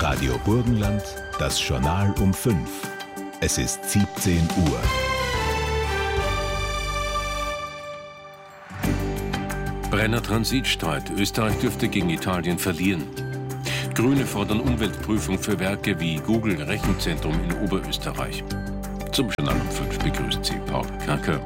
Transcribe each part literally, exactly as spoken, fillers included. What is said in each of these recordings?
Radio Burgenland, das Journal um fünf. Es ist siebzehn Uhr. Brenner Transitstreit. Österreich dürfte gegen Italien verlieren. Grüne fordern Umweltprüfung für Werke wie Google Rechenzentrum in Oberösterreich. Zum Journal um fünf begrüßt Sie Paul Kracker.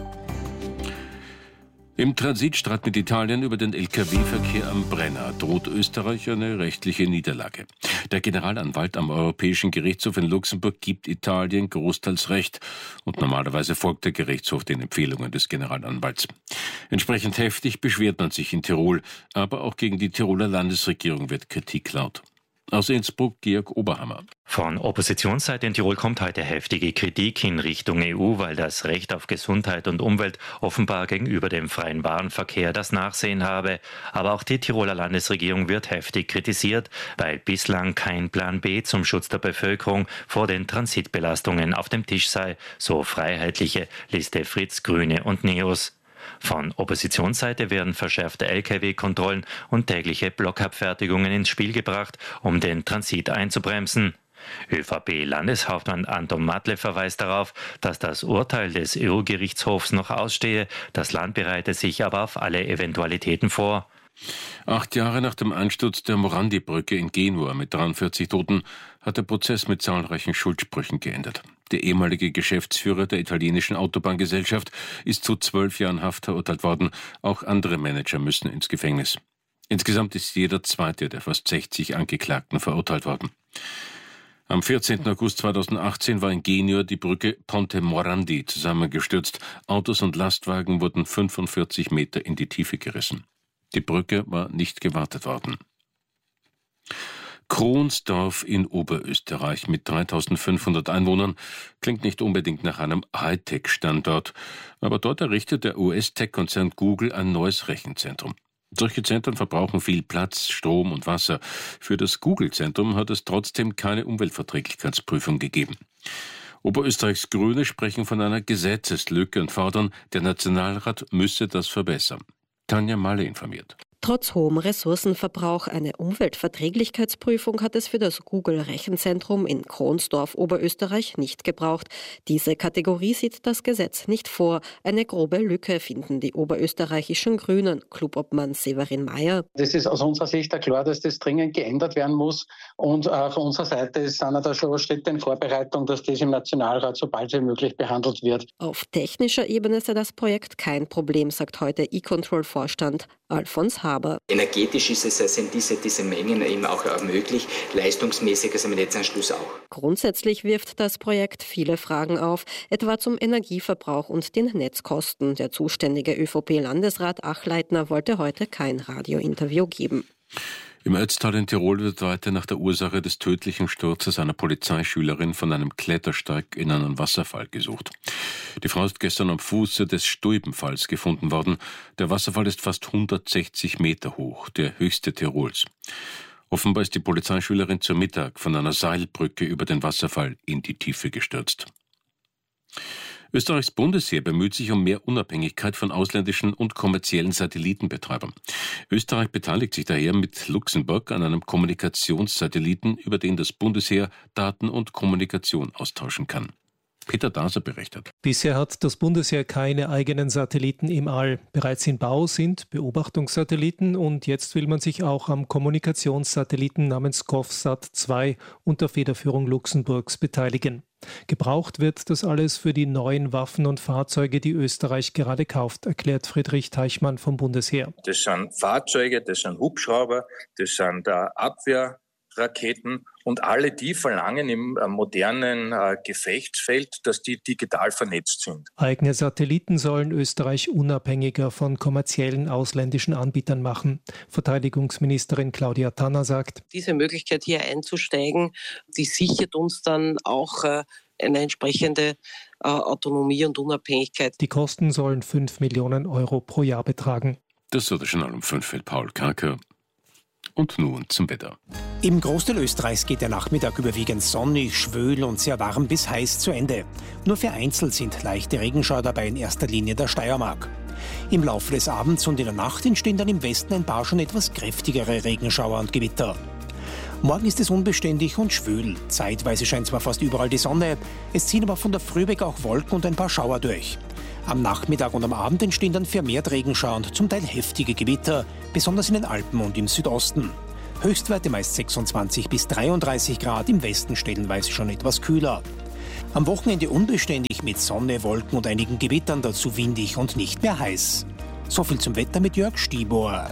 Im Transitstreit mit Italien über den L K W-Verkehr am Brenner droht Österreich eine rechtliche Niederlage. Der Generalanwalt am Europäischen Gerichtshof in Luxemburg gibt Italien großteils Recht und normalerweise folgt der Gerichtshof den Empfehlungen des Generalanwalts. Entsprechend heftig beschwert man sich in Tirol, aber auch gegen die Tiroler Landesregierung wird Kritik laut. Aus Innsbruck Georg Oberhammer. Von Oppositionsseite in Tirol kommt heute heftige Kritik in Richtung E U, weil das Recht auf Gesundheit und Umwelt offenbar gegenüber dem freien Warenverkehr das Nachsehen habe. Aber auch die Tiroler Landesregierung wird heftig kritisiert, weil bislang kein Plan B zum Schutz der Bevölkerung vor den Transitbelastungen auf dem Tisch sei, so Freiheitliche, Liste Fritz, Grüne und Neos. Von Oppositionsseite werden verschärfte L K W-Kontrollen und tägliche Blockabfertigungen ins Spiel gebracht, um den Transit einzubremsen. ÖVP-Landeshauptmann Anton Matle verweist darauf, dass das Urteil des E U-Gerichtshofs noch ausstehe. Das Land bereite sich aber auf alle Eventualitäten vor. Acht Jahre nach dem Einsturz der Morandi-Brücke in Genua mit dreiundvierzig Toten hat der Prozess mit zahlreichen Schuldsprüchen geendet. Der ehemalige Geschäftsführer der italienischen Autobahngesellschaft ist zu zwölf Jahren Haft verurteilt worden. Auch andere Manager müssen ins Gefängnis. Insgesamt ist jeder zweite der fast sechzig Angeklagten verurteilt worden. Am vierzehnten August zweitausendachtzehn war in Genua die Brücke Ponte Morandi zusammengestürzt. Autos und Lastwagen wurden fünfundvierzig Meter in die Tiefe gerissen. Die Brücke war nicht gewartet worden. Kronsdorf in Oberösterreich mit dreitausendfünfhundert Einwohnern klingt nicht unbedingt nach einem Hightech-Standort, aber dort errichtet der U S-Tech-Konzern Google ein neues Rechenzentrum. Solche Zentren verbrauchen viel Platz, Strom und Wasser. Für das Google-Zentrum hat es trotzdem keine Umweltverträglichkeitsprüfung gegeben. Oberösterreichs Grüne sprechen von einer Gesetzeslücke und fordern, der Nationalrat müsse das verbessern. Tanja Malle informiert. Trotz hohem Ressourcenverbrauch eine Umweltverträglichkeitsprüfung hat es für das Google-Rechenzentrum in Kronsdorf, Oberösterreich, nicht gebraucht. Diese Kategorie sieht das Gesetz nicht vor. Eine grobe Lücke finden die oberösterreichischen Grünen. Clubobmann Severin Mayer. Das ist aus unserer Sicht klar, dass das dringend geändert werden muss. Und äh, von unserer Seite sind da schon Schritte in Vorbereitung, dass das im Nationalrat so bald wie möglich behandelt wird. Auf technischer Ebene sei das Projekt kein Problem, sagt heute E-Control-Vorstand Alfons Haber. Energetisch ist es, sind diese, diese Mengen eben auch möglich, leistungsmäßig ist am Netzanschluss auch. Grundsätzlich wirft das Projekt viele Fragen auf, etwa zum Energieverbrauch und den Netzkosten. Der zuständige ÖVP-Landesrat Achleitner wollte heute kein Radiointerview geben. Im Ötztal in Tirol wird weiter nach der Ursache des tödlichen Sturzes einer Polizeischülerin von einem Klettersteig in einen Wasserfall gesucht. Die Frau ist gestern am Fuße des Stuybenfalls gefunden worden. Der Wasserfall ist fast hundertsechzig Meter hoch, der höchste Tirols. Offenbar ist die Polizeischülerin zur Mittag von einer Seilbrücke über den Wasserfall in die Tiefe gestürzt. Österreichs Bundesheer bemüht sich um mehr Unabhängigkeit von ausländischen und kommerziellen Satellitenbetreibern. Österreich beteiligt sich daher mit Luxemburg an einem Kommunikationssatelliten, über den das Bundesheer Daten und Kommunikation austauschen kann. Peter Daser berichtet. Bisher hat das Bundesheer keine eigenen Satelliten im All. Bereits in Bau sind Beobachtungssatelliten und jetzt will man sich auch am Kommunikationssatelliten namens GovSat zwei unter Federführung Luxemburgs beteiligen. Gebraucht wird das alles für die neuen Waffen und Fahrzeuge, die Österreich gerade kauft, erklärt Friedrich Teichmann vom Bundesheer. Das sind Fahrzeuge, das sind Hubschrauber, das sind Abwehrraketen und alle die verlangen im modernen Gefechtsfeld, dass die digital vernetzt sind. Eigene Satelliten sollen Österreich unabhängiger von kommerziellen ausländischen Anbietern machen. Verteidigungsministerin Claudia Tanner sagt, diese Möglichkeit hier einzusteigen, die sichert uns dann auch eine entsprechende Autonomie und Unabhängigkeit. Die Kosten sollen fünf Millionen Euro pro Jahr betragen. Das war der Journal um fünf mit Paul Kracker. Und nun zum Wetter. Im Großteil Österreichs geht der Nachmittag überwiegend sonnig, schwül und sehr warm bis heiß zu Ende. Nur vereinzelt sind leichte Regenschauer dabei, in erster Linie der Steiermark. Im Laufe des Abends und in der Nacht entstehen dann im Westen ein paar schon etwas kräftigere Regenschauer und Gewitter. Morgen ist es unbeständig und schwül. Zeitweise scheint zwar fast überall die Sonne, es ziehen aber von der Früh weg auch Wolken und ein paar Schauer durch. Am Nachmittag und am Abend entstehen dann vermehrt Regenschauer und zum Teil heftige Gewitter, besonders in den Alpen und im Südosten. Höchstwerte meist sechsundzwanzig bis dreiunddreißig Grad, im Westen stellenweise schon etwas kühler. Am Wochenende unbeständig mit Sonne, Wolken und einigen Gewittern, dazu windig und nicht mehr heiß. So viel zum Wetter mit Jörg Stibor.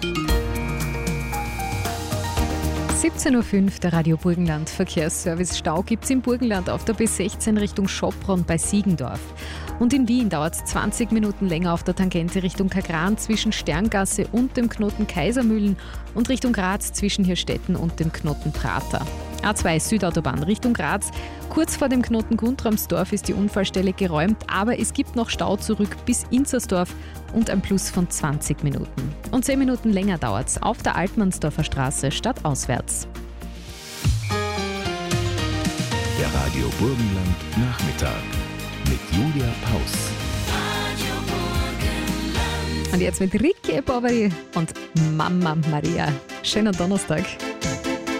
siebzehn Uhr fünf, der Radio Burgenland Verkehrsservice. Stau gibt es im Burgenland auf der B sechzehn Richtung Schopron bei Siegendorf. Und in Wien dauert es zwanzig Minuten länger auf der Tangente Richtung Kagran zwischen Sterngasse und dem Knoten Kaisermühlen und Richtung Graz zwischen Hirstetten und dem Knoten Prater. A zwei Südautobahn Richtung Graz. Kurz vor dem Knoten Guntramsdorf ist die Unfallstelle geräumt, aber es gibt noch Stau zurück bis Inzersdorf und ein Plus von zwanzig Minuten. Und zehn Minuten länger dauert es auf der Altmannsdorfer Straße stadtauswärts. Der Radio Burgenland Nachmittag mit Julia Paus. Und jetzt mit Ricky Bobbery und Mama Maria. Schönen Donnerstag.